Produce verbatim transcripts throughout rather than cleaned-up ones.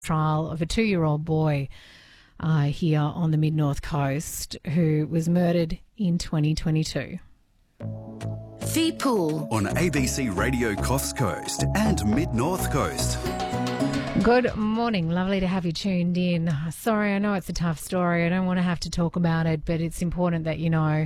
trial of a two-year-old boy uh, here on the mid-north coast who was murdered in twenty twenty-two. The Pool on A B C Radio Coffs Coast and Mid-North Coast. Good morning. Lovely to have you tuned in. Sorry, I know it's a tough story. I don't want to have to talk about it, but it's important that you know.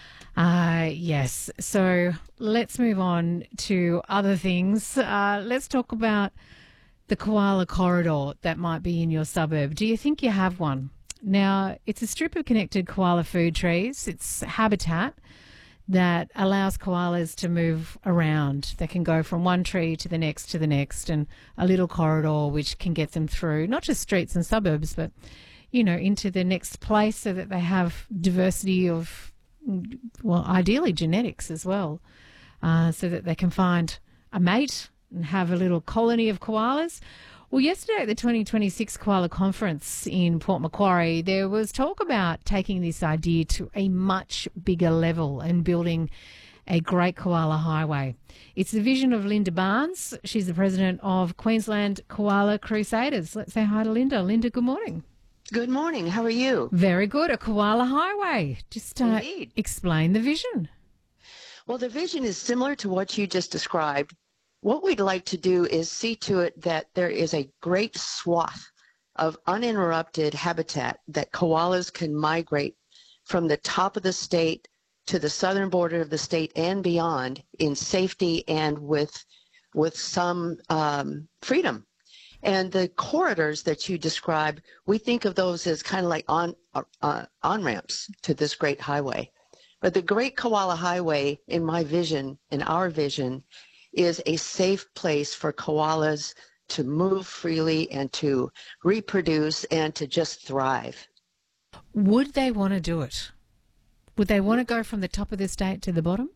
Uh, yes. So let's move on to other things. Uh, let's talk about the koala corridor that might be in your suburb. Do you think you have one? Now, it's a strip of connected koala food trees. It's habitat that allows koalas to move around. They can go from one tree to the next to the next, and a little corridor which can get them through not just streets and suburbs, but, you know, into the next place so that they have diversity of, well, ideally genetics as well, uh, so that they can find a mate and have a little colony of koalas. Well, yesterday at the twenty twenty-six Koala Conference in Port Macquarie, there was talk about taking this idea to a much bigger level and building a great koala highway. It's the vision of Linda Barnes. She's the president of Queensland Koala Crusaders. Let's say hi to Linda. Linda, good morning. Good morning. How are you? Very good. A koala highway. Just uh, explain the vision. Well, the vision is similar to what you just described. What we'd like to do is see to it that there is a great swath of uninterrupted habitat that koalas can migrate from the top of the state to the southern border of the state and beyond in safety and with with some um, freedom. And the corridors that you describe, we think of those as kind of like on uh, on-ramps to this great highway. But the Great Koala Highway, in my vision, in our vision, is a safe place for koalas to move freely and to reproduce and to just thrive. Would they want to do it? Would they want to go from the top of the state to the bottom?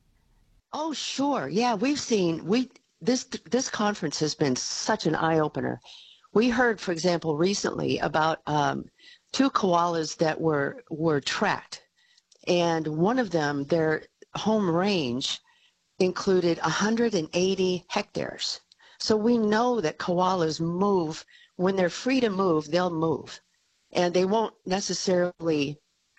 Oh, sure. Yeah, we've seen, we this this conference has been such an eye-opener. We heard, for example, recently about um, two koalas that were were tracked, and one of them, their home range included one hundred eighty hectares. So we know that koalas move. When they're free to move, they'll move. And they won't necessarily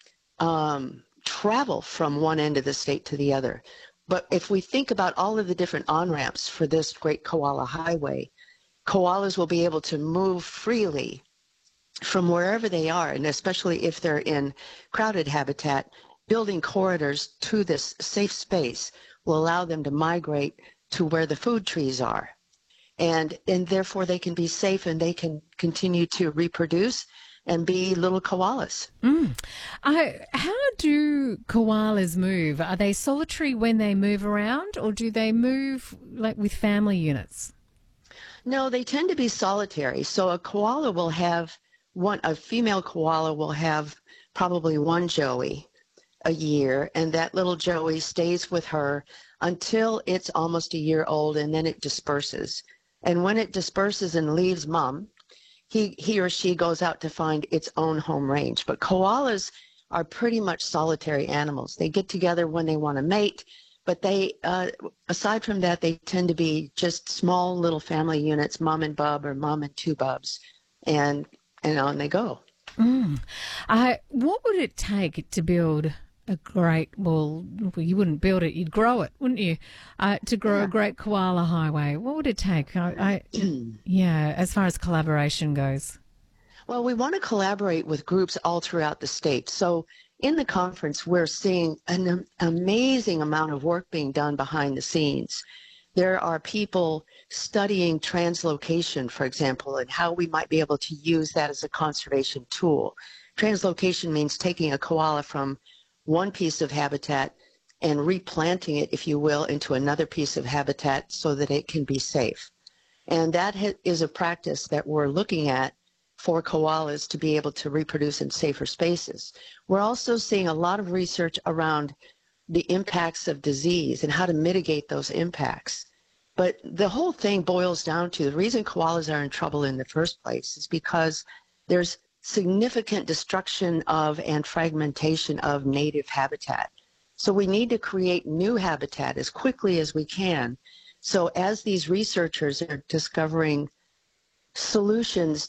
um, travel from one end of the state to the other. But if we think about all of the different on-ramps for this great koala highway, koalas will be able to move freely from wherever they are, and especially if they're in crowded habitat, building corridors to this safe space will allow them to migrate to where the food trees are. And, and therefore they can be safe and they can continue to reproduce and be little koalas. Mm. I, how do koalas move? Are they solitary when they move around, or do they move like with family units? No, they tend to be solitary. So a koala will have one, a female koala will have probably one joey a year, and that little joey stays with her until it's almost a year old, and then it disperses. And when it disperses and leaves mom, he, he or she goes out to find its own home range. But koalas are pretty much solitary animals. They get together when they want to mate, but they, uh, aside from that, they tend to be just small little family units, mom and bub or mom and two bubs, and, and on they go. Mm. Uh, what would it take to build a great, well, well, you wouldn't build it, you'd grow it, wouldn't you? Uh, to grow Yeah. a great koala highway, what would it take? I, I, yeah, as far as collaboration goes. Well, we want to collaborate with groups all throughout the state. So in the conference, we're seeing an am- amazing amount of work being done behind the scenes. There are people studying translocation, for example, and how we might be able to use that as a conservation tool. Translocation means taking a koala from one piece of habitat and replanting it, if you will, into another piece of habitat so that it can be safe. And that ha- is a practice that we're looking at for koalas to be able to reproduce in safer spaces. We're also seeing a lot of research around the impacts of disease and how to mitigate those impacts. But the whole thing boils down to the reason koalas are in trouble in the first place is because there's significant destruction of and fragmentation of native habitat. So we need to create new habitat as quickly as we can. So as these researchers are discovering solutions